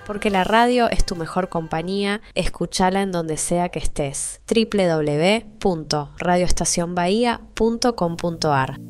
porque la radio es tu mejor compañía. Escúchala en donde sea que estés. www.radioestacionbahía.com.ar